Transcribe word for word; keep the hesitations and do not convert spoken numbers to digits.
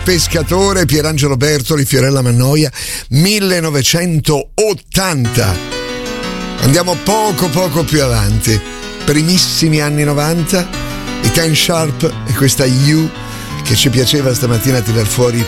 pescatore, Pierangelo Bertoli, Fiorella Mannoia, millenovecentottanta. Andiamo poco poco più avanti, primissimi anni novanta, i Ten Sharp e questa You che ci piaceva stamattina tirar fuori